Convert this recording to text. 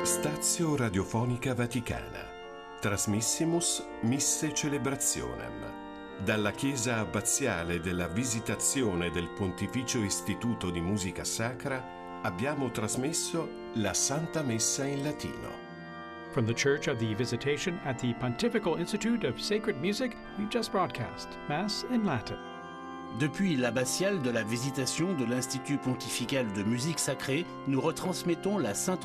Stazio Radiofonica Vaticana. Trasmissimus Misse Celebrationem. Dalla Chiesa Abbaziale della Visitazione del Pontificio Istituto di Musica Sacra abbiamo trasmesso la Santa Messa in latino. From the Church of the Visitation at the Pontifical Institute of Sacred Music, we've just broadcast Mass in Latin. Depuis l'abbatiale de la Visitation de l'Institut pontifical de musique sacrée, nous retransmettons la Sainte